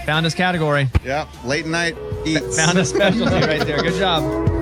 Found his category. Yeah, late night eats. Found a specialty right there. Good job.